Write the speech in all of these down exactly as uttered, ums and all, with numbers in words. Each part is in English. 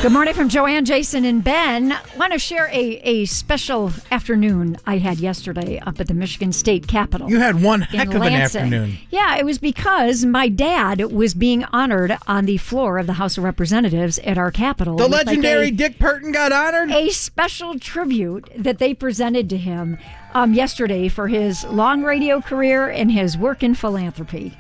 Good morning from Joanne, Jason, and Ben. I want to share a, a special afternoon I had yesterday up at the Michigan State Capitol. You had one heck of an Lansing. afternoon. Yeah, it was because my dad was being honored on the floor of the House of Representatives at our Capitol. The with legendary like a, Dick Burton got honored? A special tribute that they presented to him um, yesterday for his long radio career and his work in philanthropy.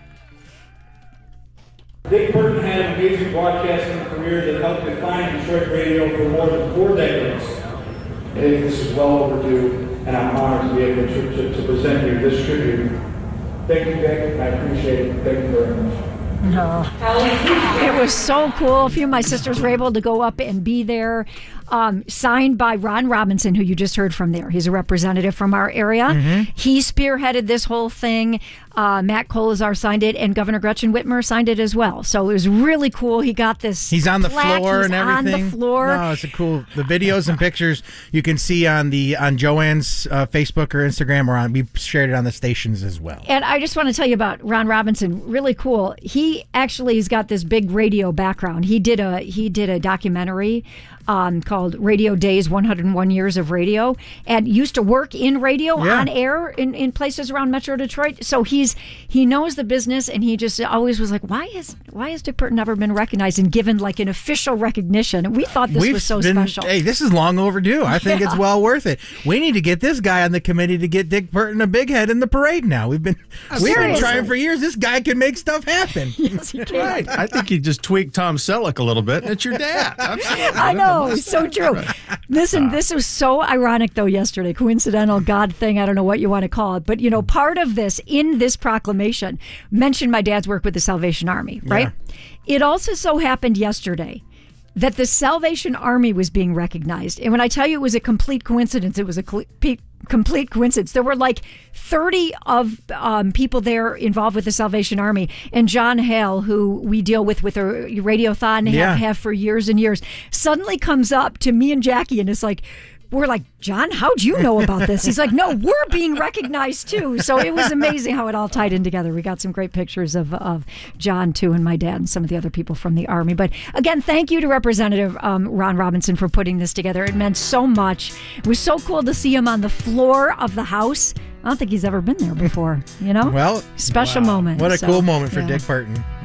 Dick Burton had an amazing broadcasting career that helped define Detroit radio for more than four decades. I think this is well overdue, and I'm honored to be able to, to, to present you this tribute. Thank you, Dick. I appreciate it. Thank you very much. No. It was so cool. A few of my sisters were able to go up and be there. Um, signed by Ron Robinson, who you just heard from there. He's a representative from our area. Mm-hmm. He spearheaded this whole thing. Uh, Matt Kolazar signed it, and Governor Gretchen Whitmer signed it as well. So it was really cool. He got this. He's on the plaque. floor He's and everything. On the floor. No, it's a cool. The videos and pictures you can see on the on Joanne's uh, Facebook or Instagram, or on we shared it on the stations as well. And I just want to tell you about Ron Robinson. Really cool. He actually has got this big radio background. He did a he did a documentary um, called Radio Days, one hundred one Years of Radio, and used to work in radio yeah. on air in, in places around Metro Detroit. So he's he knows the business, and he just always was like, why is why has Dick Burton never been recognized and given like an official recognition? And we thought this We've was so been, special. Hey, this is long overdue. I think Yeah. it's well worth it. We need to get this guy on the committee to get Dick Burton a big head in the parade now. We've been we've been Seriously. trying for years. This guy can make stuff happen. Yes, he can. Right. I think you just tweaked Tom Selleck a little bit, and it's your dad. Absolutely. I know, it's so true. Listen, this was so ironic, though, yesterday. Coincidental, God thing, I don't know what you want to call it. But, you know, part of this, in this proclamation, mentioned my dad's work with the Salvation Army, right? Yeah. It also so happened yesterday that the Salvation Army was being recognized. And when I tell you it was a complete coincidence, it was a cl- pe- complete coincidence. There were like thirty of um, people there involved with the Salvation Army. And John Hale, who we deal with with a radiothon, have, Yeah. have for years and years, suddenly comes up to me and Jackie and is like, we're like, John, how'd you know about this? He's like, no, we're being recognized too. So it was amazing how it all tied in together. We got some great pictures of, of John too, and my dad and some of the other people from the Army. But again, thank you to Representative um, Ron Robinson for putting this together. It meant so much. It was so cool to see him on the floor of the House. I don't think he's ever been there before, you know? Well, special wow. moment. What a so, cool moment for yeah. Dick Burton.